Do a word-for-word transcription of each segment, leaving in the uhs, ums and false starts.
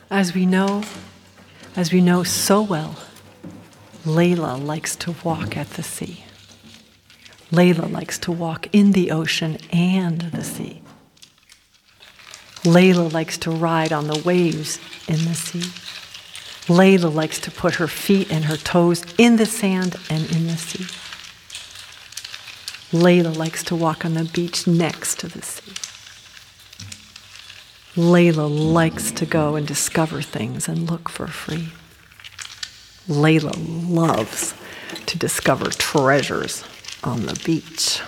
As we know, as we know so well, Layla likes to walk at the sea. Layla likes to walk in the ocean and the sea. Layla likes to ride on the waves in the sea. Layla likes to put her feet and her toes in the sand and in the sea. Layla likes to walk on the beach next to the sea. Layla likes to go and discover things and look for free. Layla loves to discover treasures on the beach.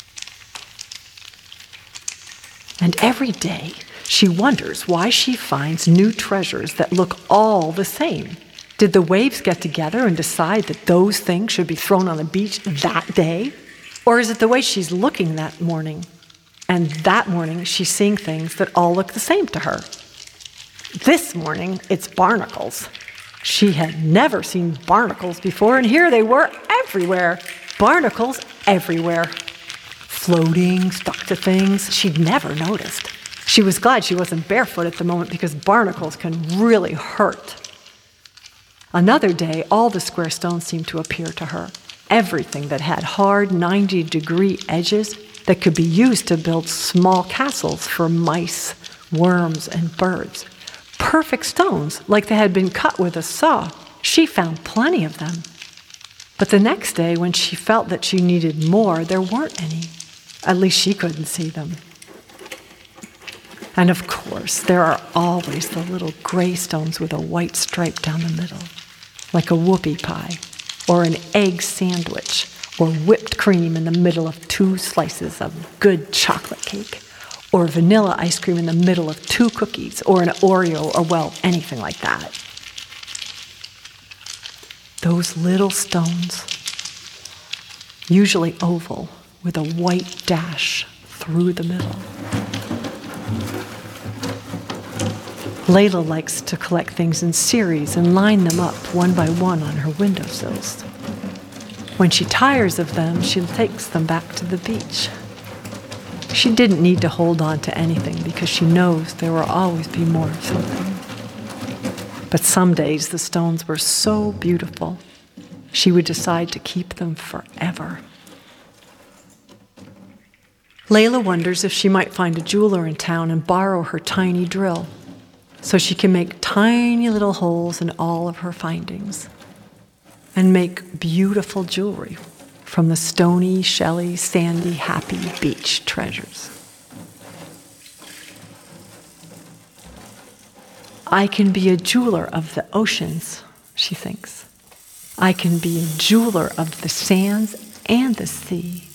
And every day, she wonders why she finds new treasures that look all the same. Did the waves get together and decide that those things should be thrown on the beach that day? Or is it the way she's looking that morning? And that morning, she's seeing things that all look the same to her. This morning, it's barnacles. She had never seen barnacles before, and here they were everywhere. Barnacles everywhere. Floating, stuck to things she'd never noticed. She was glad she wasn't barefoot at the moment because barnacles can really hurt. Another day, all the square stones seemed to appear to her. Everything that had hard ninety-degree edges that could be used to build small castles for mice, worms, and birds. Perfect stones, like they had been cut with a saw. She found plenty of them. But the next day, when she felt that she needed more, there weren't any. At least she couldn't see them. And of course, there are always the little gray stones with a white stripe down the middle, like a whoopie pie, or an egg sandwich, or whipped cream in the middle of two slices of good chocolate cake, or vanilla ice cream in the middle of two cookies, or an Oreo, or well, anything like that. Those little stones, usually oval, with a white dash through the middle. Layla likes to collect things in series and line them up one by one on her windowsills. When she tires of them, she takes them back to the beach. She didn't need to hold on to anything because she knows there will always be more of something. But some days the stones were so beautiful, she would decide to keep them forever. Layla wonders if she might find a jeweler in town and borrow her tiny drill so she can make tiny little holes in all of her findings and make beautiful jewelry from the stony, shelly, sandy, happy beach treasures. I can be a jeweler of the oceans, she thinks. I can be a jeweler of the sands and the sea.